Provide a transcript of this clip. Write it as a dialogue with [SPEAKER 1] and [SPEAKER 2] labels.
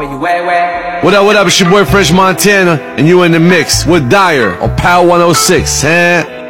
[SPEAKER 1] What up, it's your boy Fresh Montana, and you in the mix with Dyer on Power 106, huh?